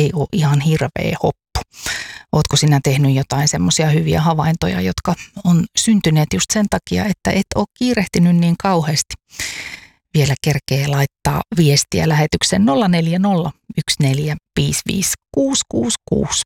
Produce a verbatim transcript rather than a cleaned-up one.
ei ole ihan hirveä hoppu. Ootko sinä tehnyt jotain semmoisia hyviä havaintoja, jotka on syntyneet just sen takia, että et ole kiirehtinyt niin kauheasti? Vielä kerkee laittaa viestiä lähetykseen nolla neljä nolla yksi neljä viisi viisi kuusi kuusi kuusi.